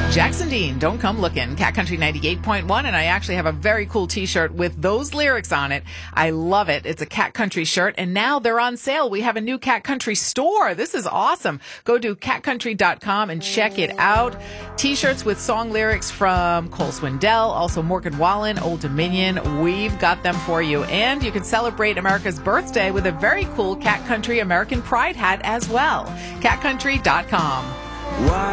Jackson Dean, Don't Come Looking, Cat Country 98.1, and I actually have a very cool t-shirt with those lyrics on it. I love it. It's a Cat Country shirt, and now they're on sale. We have a new Cat Country store. This is awesome. Go to catcountry.com and check it out. T-shirts with song lyrics from Cole Swindell, also Morgan Wallen, Old Dominion. We've got them for you. And you can celebrate America's birthday with a very cool Cat Country American Pride hat as well. catcountry.com.